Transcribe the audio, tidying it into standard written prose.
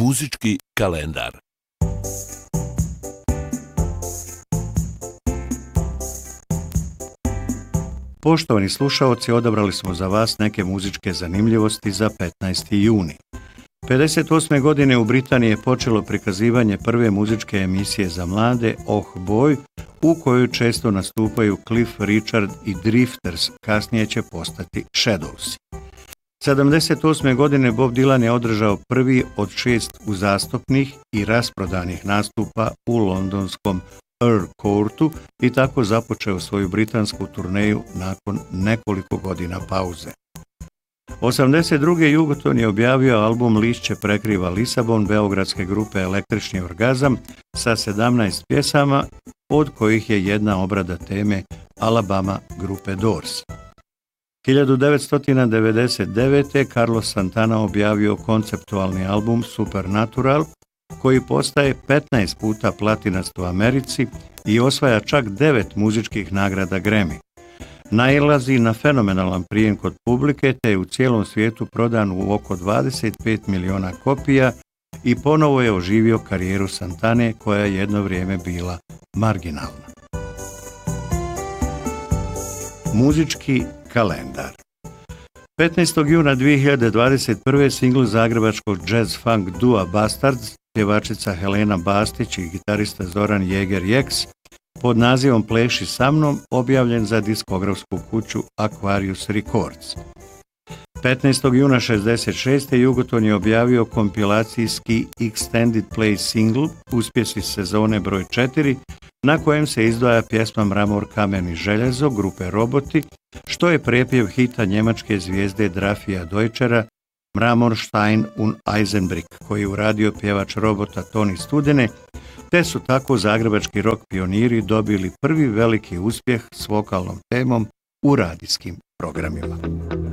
Muzički kalendar. Poštovani slušaoci, odabrali smo za vas neke muzičke zanimljivosti za 15. juni. 58. godine u Britaniji je počelo prikazivanje prve muzičke emisije za mlade Oh Boy, u kojoj često nastupaju Cliff Richard i Drifters, kasnije će postati Shadowsi. 78. godine Bob Dylan je održao prvi od 6 uzastopnih i rasprodanih nastupa u londonskom Earl Courtu i tako započeo svoju britansku turneju nakon nekoliko godina pauze. 82. Jugoton je objavio album Lišće prekriva Lisabon beogradske grupe Električni orgazam sa 17 pjesama, od kojih je jedna obrada teme Alabama grupe Doors. 1999. Carlos Santana objavio konceptualni album Supernatural, koji postaje 15 puta platinast u Americi i osvaja čak 9 muzičkih nagrada Grammy. Nailazi na fenomenalan prijem kod publike, te je u cijelom svijetu prodan u oko 25 miliona kopija i ponovo je oživio karijeru Santane, koja je jedno vrijeme bila marginalna. Muzički kalendar. 15. juna 2021. singl zagrebačkog jazz-funk dua Bastards, pjevačica Helena Bastić i gitarista Zoran Jeger-Jeks, pod nazivom Pleši sa mnom, objavljen za diskografsku kuću Aquarius Records. 15. juna 66. Jugoton je objavio kompilacijski Extended Play single Uspjesi sezone broj 4, na kojem se izdvaja pjesma Mramor, kamen i željezo grupe Roboti, što je prepjev hita njemačke zvijezde Drafija Deutschera Mramor, Stein und Eisenbrick, koji je uradio pjevač Robota Toni Studene, te su tako zagrebački rock pioniri dobili prvi veliki uspjeh s vokalnom temom u radijskim programima.